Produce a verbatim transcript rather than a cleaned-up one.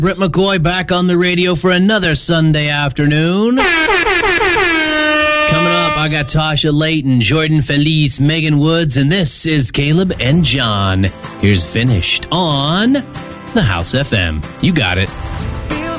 Britt McCoy back on the radio for another Sunday afternoon. Coming up, I got Tasha Layton, Jordan Felice, Megan Woods, and this is Caleb and John. Here's Finished on the House F M. You got it.